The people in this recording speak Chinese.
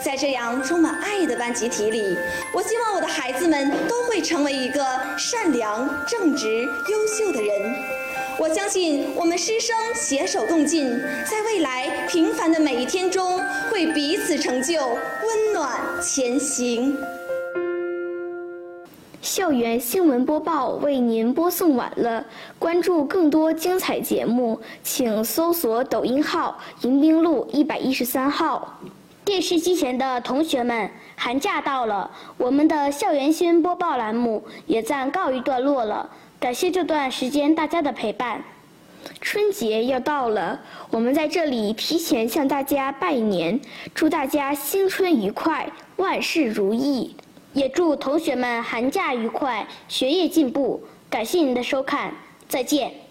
在这样充满爱的班集体里，我希望我的孩子们都会成为一个善良、正直、优秀的人。我相信我们师生携手共进，在未来平凡的每一天中，会彼此成就，温暖前行。 校园新闻播报为您播送完了，关注更多精彩节目，请搜索抖音号迎宾路113号。电视机前的同学们，寒假到了，我们的校园新闻播报栏目也暂告一段落了。感谢这段时间大家的陪伴。春节要到了，我们在这里提前向大家拜年，祝大家新春愉快，万事如意。也祝同学们寒假愉快，学业进步。感谢您的收看，再见。